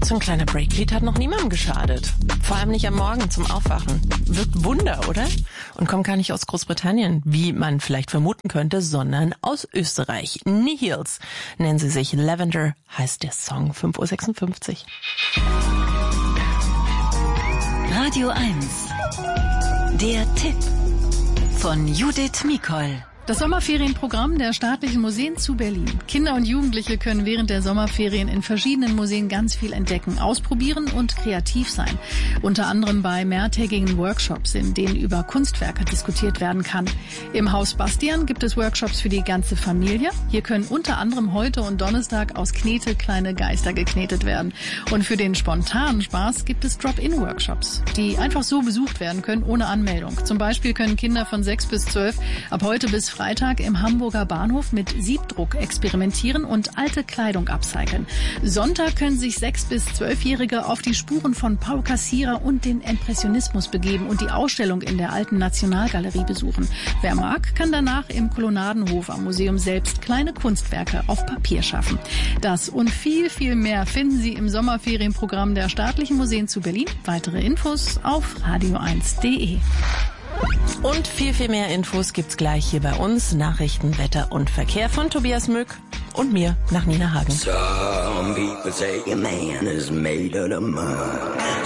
So ein kleiner Breakbeat hat noch niemandem geschadet. Vor allem nicht am Morgen zum Aufwachen. Wirkt Wunder, oder? Und kommt gar nicht aus Großbritannien, wie man vielleicht vermuten könnte, sondern aus Österreich. Nihils nennen sie sich. Lavender heißt der Song. 5:56 Uhr. Radio 1. Der Tipp von Judith Mikol. Das Sommerferienprogramm der staatlichen Museen zu Berlin. Kinder und Jugendliche können während der Sommerferien in verschiedenen Museen ganz viel entdecken, ausprobieren und kreativ sein. Unter anderem bei mehrtägigen Workshops, in denen über Kunstwerke diskutiert werden kann. Im Haus Bastian gibt es Workshops für die ganze Familie. Hier können unter anderem heute und Donnerstag aus Knete kleine Geister geknetet werden. Und für den spontanen Spaß gibt es Drop-in-Workshops, die einfach so besucht werden können, ohne Anmeldung. Zum Beispiel können Kinder von 6 bis 12 ab heute bis Freitag im Hamburger Bahnhof mit Siebdruck experimentieren und alte Kleidung upcyclen. Sonntag können sich 6- bis 12-Jährige auf die Spuren von Paul Cassirer und den Impressionismus begeben und die Ausstellung in der Alten Nationalgalerie besuchen. Wer mag, kann danach im Kolonnadenhof am Museum selbst kleine Kunstwerke auf Papier schaffen. Das und viel, viel mehr finden Sie im Sommerferienprogramm der staatlichen Museen zu Berlin. Weitere Infos auf radio1.de. Und viel, viel mehr Infos gibt's gleich hier bei uns. Nachrichten, Wetter und Verkehr von Tobias Mück und mir nach Nina Hagen. Some people say a man is made of the mud.